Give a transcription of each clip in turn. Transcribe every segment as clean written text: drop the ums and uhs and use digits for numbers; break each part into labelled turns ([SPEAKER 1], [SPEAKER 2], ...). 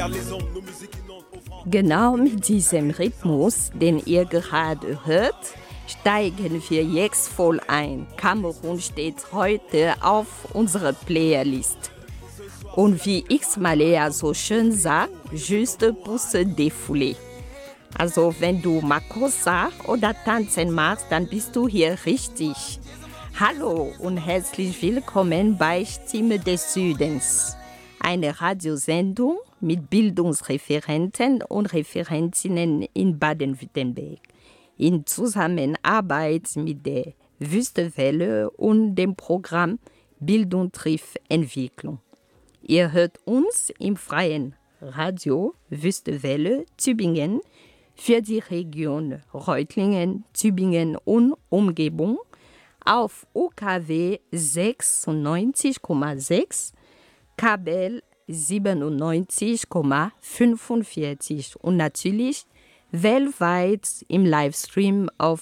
[SPEAKER 1] Genau mit diesem Rhythmus, den ihr gerade hört, steigen wir jetzt voll ein. Kamerun steht heute auf unserer Playlist. Und wie X-Malea so schön sagt, juste pour se défouler. Also wenn du Makossa oder Tanzen machst, dann bist du hier richtig. Hallo und herzlich willkommen bei Stimme des Südens. Eine Radiosendung mit Bildungsreferenten und Referentinnen in Baden-Württemberg. In Zusammenarbeit mit der Wüstewelle und dem Programm Bildung trifft Entwicklung. Ihr hört uns im freien Radio Wüstewelle Tübingen für die Region Reutlingen, Tübingen und Umgebung auf UKW 96,6, Kabel 97,45 und natürlich weltweit im Livestream auf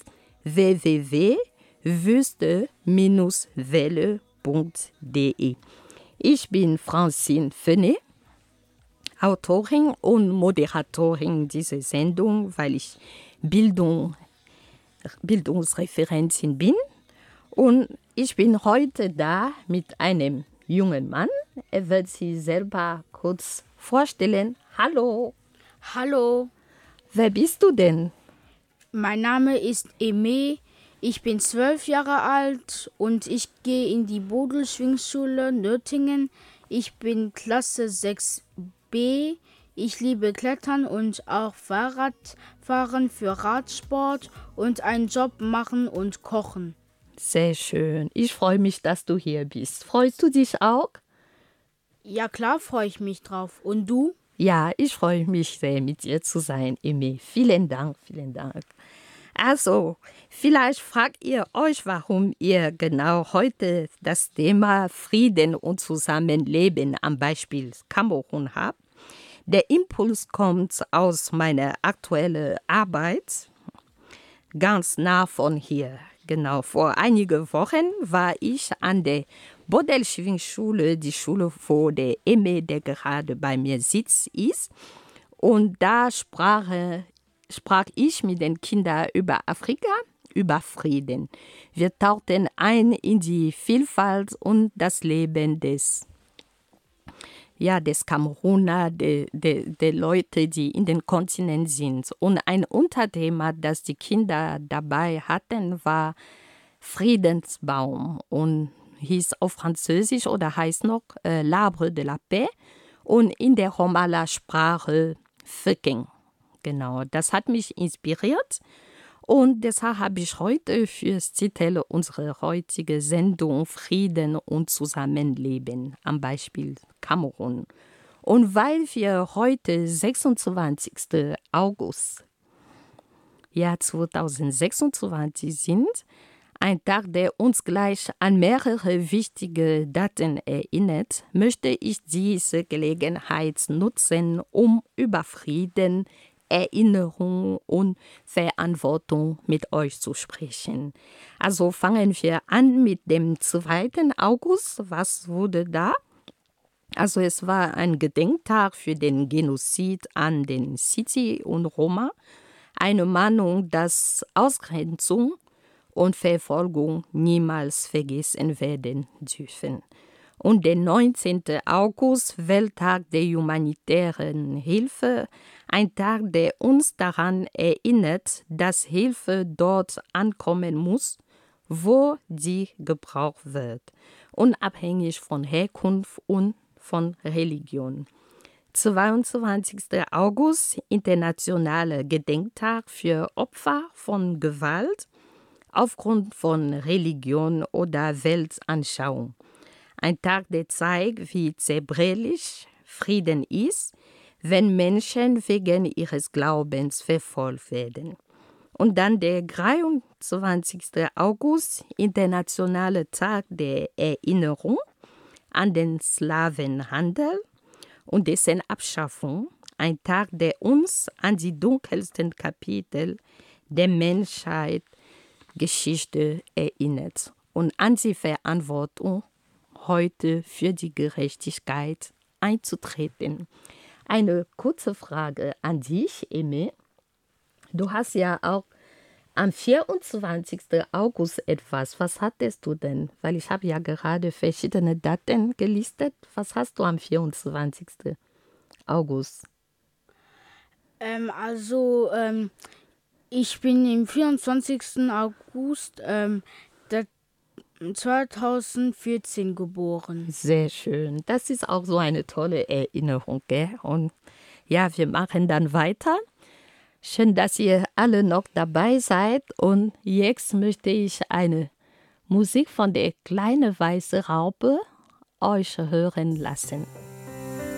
[SPEAKER 1] www.wüste-welle.de. Ich bin Francine Fenet, Autorin und Moderatorin dieser Sendung, weil ich Bildungsreferentin bin. Und ich bin heute da mit einem jungen Mann. Er wird sich selber kurz vorstellen. Hallo.
[SPEAKER 2] Hallo.
[SPEAKER 1] Wer bist du denn?
[SPEAKER 2] Mein Name ist Aimé. Ich bin 12 Jahre alt und ich gehe in die Bodel-Schwingschule Nöttingen. Ich bin Klasse 6b. Ich liebe Klettern und auch Fahrradfahren für Radsport und einen Job machen und kochen.
[SPEAKER 1] Sehr schön. Ich freue mich, dass du hier bist. Freust du dich auch?
[SPEAKER 2] Ja, klar freue ich mich drauf. Und du?
[SPEAKER 1] Ja, ich freue mich sehr, mit dir zu sein, Aimé. Vielen Dank, vielen Dank. Also, vielleicht fragt ihr euch, warum ihr genau heute das Thema Frieden und Zusammenleben am Beispiel Kamerun habt. Der Impuls kommt aus meiner aktuellen Arbeit, ganz nah von hier. Genau, vor einigen Wochen war ich an der Bodel-Schwingschule, die Schule, wo der Aimé, der gerade bei mir sitzt, ist. Und da sprach ich mit den Kindern über Afrika, über Frieden. Wir tauchten ein in die Vielfalt und das Leben des Kameruner, der Leute, die in den Kontinent sind. Und ein Unterthema, das die Kinder dabei hatten, war Friedensbaum und hieß auf Französisch oder heißt noch L'Arbre de la Paix und in der Romala-Sprache Föking. Genau, das hat mich inspiriert und deshalb habe ich heute fürs Titel unserer heutigen Sendung Frieden und Zusammenleben am Beispiel Kamerun. Und weil wir heute 26. August, Jahr 2026 sind, ein Tag, der uns gleich an mehrere wichtige Daten erinnert, möchte ich diese Gelegenheit nutzen, um über Frieden, Erinnerung und Verantwortung mit euch zu sprechen. Also fangen wir an mit dem 2. August. Was wurde da? Also es war ein Gedenktag für den Genozid an den Sinti und Roma, eine Mahnung, dass Ausgrenzung und Verfolgung niemals vergessen werden dürfen. Und der 19. August, Welttag der humanitären Hilfe, ein Tag, der uns daran erinnert, dass Hilfe dort ankommen muss, wo sie gebraucht wird, unabhängig von Herkunft und von Religion. 22. August, internationaler Gedenktag für Opfer von Gewalt aufgrund von Religion oder Weltanschauung. Ein Tag, der zeigt, wie zerbrechlich Frieden ist, wenn Menschen wegen ihres Glaubens verfolgt werden. Und dann der 23. August, internationaler Tag der Erinnerung an den Sklavenhandel und dessen Abschaffung. Ein Tag, der uns an die dunkelsten Kapitel der Menschheitsgeschichte erinnert und an die Verantwortung, heute für die Gerechtigkeit einzutreten. Eine kurze Frage an dich, Emmy. Du hast ja auch am 24. August etwas. Was hattest du denn? Weil ich habe ja gerade verschiedene Daten gelistet. Was hast du am 24. August?
[SPEAKER 2] Also, ich bin am 24. August 2014 geboren.
[SPEAKER 1] Sehr schön. Das ist auch so eine tolle Erinnerung, gell? Und ja, wir machen dann weiter. Schön, dass ihr alle noch dabei seid. Und jetzt möchte ich eine Musik von der kleinen weißen Raupe euch hören lassen.